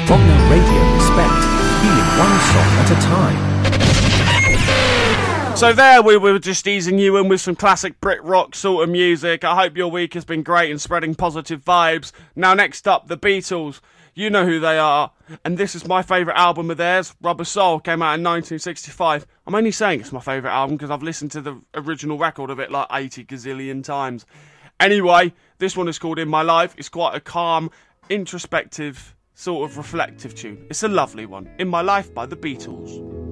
Fognote Radio Respect, healing one song at a time. So there we were, just easing you in with some classic Brit rock sort of music. I hope your week has been great and spreading positive vibes. Now next up, the Beatles. You know who they are. And this is my favourite album of theirs, Rubber Soul, came out in 1965. I'm only saying it's my favourite album because I've listened to the original record of it like 80 gazillion times. Anyway, this one is called In My Life. It's quite a calm, introspective, sort of reflective tune. It's a lovely one. In My Life by the Beatles.